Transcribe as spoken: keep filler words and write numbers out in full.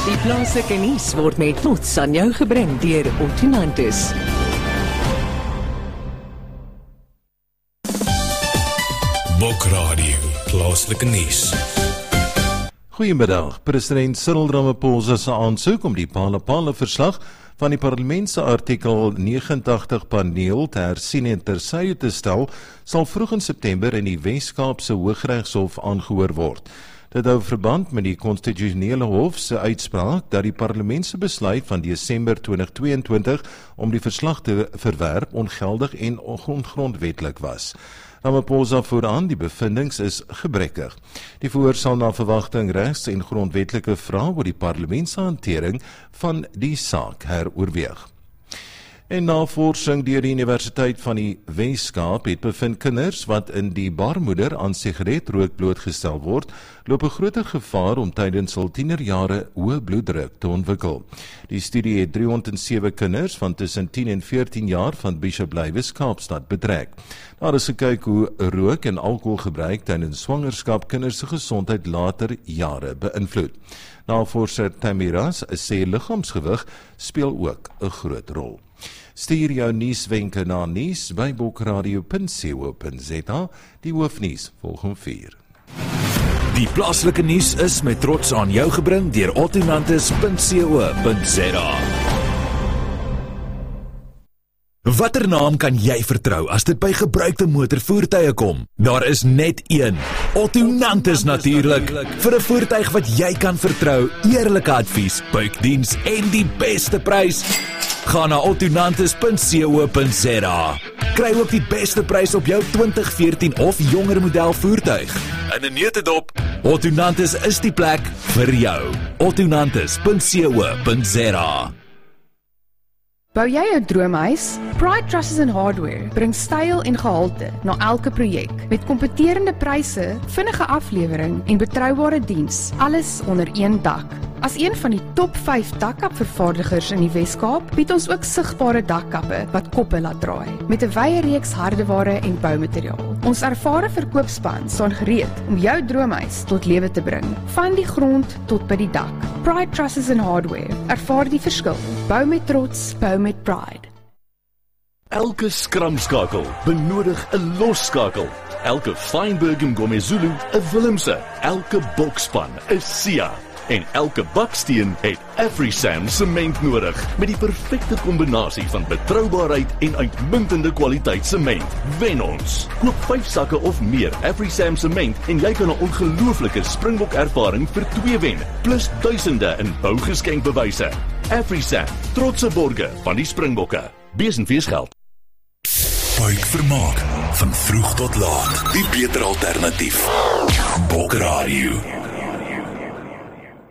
Die plaaslike nuus word met trots aan jou gebring deur Ottonantis. Bokradio, plaaslike nuus. Goeiemiddag. President Cyril Ramaphosa se aansoek om die Phala-Phala verslag van die parlement se artikel negenentagtig paneel te hersien en ter syde te stel, sal vroeg in September in die Wes-Kaapse Hooggeregshof aangehoor word. Dit hou verband met die konstitusionele hof se uitspraak dat die parlement se besluit van Desember tweeduisend tweeëntwintig om die verslag te verwerp ongeldig en ongrondwetlik was. Ramaphosa voer aan, die bevindings is gebrekkig. Die verhoor sal na verwagting regs en grondwetlike vrae oor die parlement se hantering van die saak heroorweeg. En navorsing deur die Universiteit van die Wes-Kaap het bevind kinders wat in die baarmoeder aan sigaretrook blootgestel word, loop 'n groter gevaar om tydens hul tienerjare hoë bloeddruk te ontwikkel. Die studie het driehonderd sewe kinders van tussen tien en veertien jaar van Bishop Lywes Kaapstad betrek. Daar is gekyk hoe rook en alkoholgebruik tydens swangerskap kinders se gesondheid later jare beïnvloed. Navorser Tamiras sê liggaamsgewig speel ook 'n groot rol. Stuur jou nuuswenke na nuus by bokradio punt co punt za. Die hoofnuus volg om vier. Die plaaslike nuus is met trots aan jou gebring deur ottonantis punt co punt za. Watter naam kan jy vertrou as dit by gebruikte motorvoertuie kom? Daar is net een. Ottonantis natuurlik. Vir 'n voertuig wat jy kan vertrou, eerlike advies, buikdiens en die beste prys. Ga na ottonantis punt co punt za. Kry ook die beste prys op jou twintig veertien of jonger model voertuig. In 'n neutedop, Ottonantis is die plek vir jou. ottonantis punt co punt za. Bou jy 'n droomhuis? Pride Trusses and Hardware bring styl en gehalte na elke projek met kompeterende pryse, vinnige aflewering en betroubare diens, alles onder een dak. As een van die top vyf dakkapvervaardigers in die Wes-Kaap, bied ons ook sigbare dakkappe wat koppe laat draai, met 'n wye reeks hardeware en boumateriaal. Ons ervare verkoopspan staan gereed om jou droomhuis tot lewe te bring, van die grond tot by die dak. Pride Trusses and Hardware, ervaar die verskil. Bou met trots, bou met pride. Elke skramskakel benodig 'n losskakel. Elke Feinberg en Gomezulu 'n Willemse. Elke bokspan 'n Sia. En elke baksteen het AfriSam sement nodig, met die perfekte kombinasie van betroubaarheid en uitmuntende kwaliteit sement. Wen ons! Koop vyf sakke of meer AfriSam sement en jy kan 'n ongelooflike Springbok ervaring vir twee wen, plus duisende in bougeskenkbewyse. AfriSam, trotse borge van die Springbokke. Bees en feesgeld. Buikvermaak van vroeg tot laat, die beter alternatief. Bokradio.